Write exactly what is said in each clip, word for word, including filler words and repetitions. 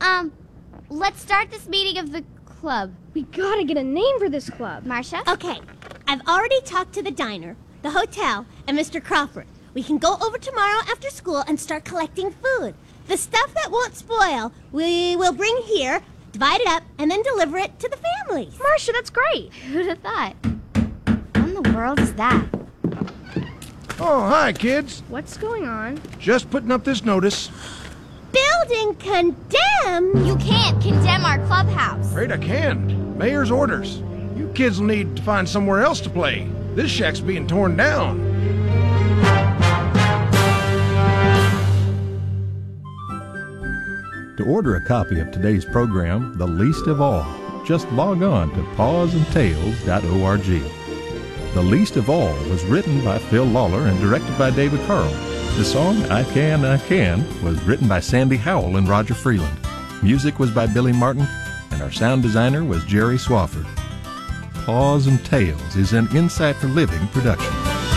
Um, let's start this meeting of the club. We gotta get a name for this club. Marcia? Okay, I've already talked to the diner, the hotel, and Mister Crawford. We can go over tomorrow after school and start collecting food. The stuff that won't spoil, we will bring here, divide it up, and then deliver it to the families. Marcia, that's great. Who'd have thought? What in the world is that? Oh, hi, kids. What's going on? Just putting up this notice. Building condemned? You can't condemn our clubhouse. Afraid I can. Mayor's orders. You kids will need to find somewhere else to play. This shack's being torn down. To order a copy of today's program, The Least of All, just log on to paws and tales dot org. The Least of All was written by Phil Lawler and directed by David Carl. The song I Can, I Can was written by Sandy Howell and Roger Freeland. Music was by Billy Martin, and our sound designer was Jerry Swafford. Paws and Tales is an Insight for Living production.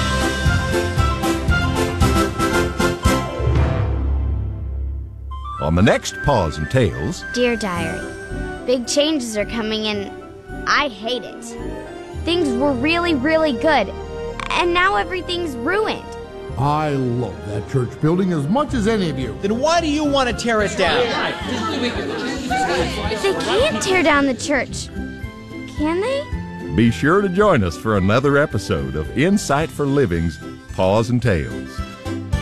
On the next Paws and Tales... Dear Diary, big changes are coming and I hate it. Things were really, really good, and now everything's ruined. I love that church building as much as any of you. Then why do you want to tear it down? They can't tear down the church, can they? Be sure to join us for another episode of Insight for Living's Paws and Tales.